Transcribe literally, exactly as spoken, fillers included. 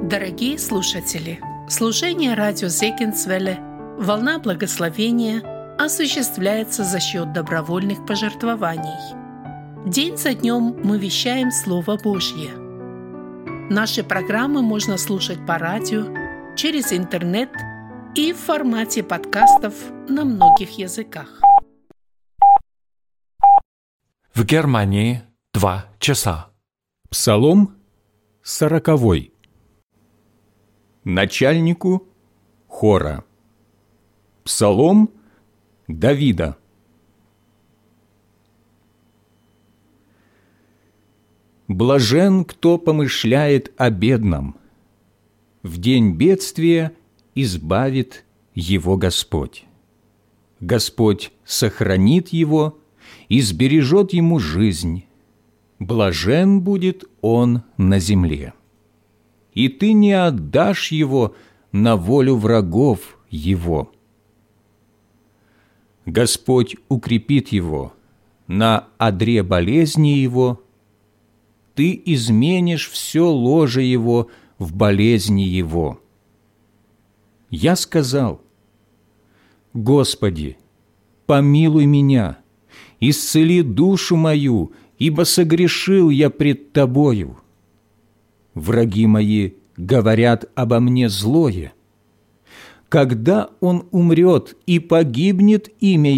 Дорогие слушатели, служение радио Зегенсвелле «Волна благословения» осуществляется за счет добровольных пожертвований. День за днем мы вещаем Слово Божье. Наши программы можно слушать по радио, через интернет и в формате подкастов на многих языках. В Германии два часа. Псалом сороковой. Начальнику хора. Псалом Давида. Блажен, кто помышляет о бедном. В день бедствия избавит его Господь. Господь сохранит его и сбережет ему жизнь. Блажен будет он на земле. И ты не отдашь его на волю врагов его. Господь укрепит его на одре болезни его. Ты изменишь все ложе его в болезни его. Я сказал: Господи, помилуй меня, исцели душу мою, ибо согрешил я пред Тобою. Враги мои говорят обо мне злое. Когда он умрет и погибнет имя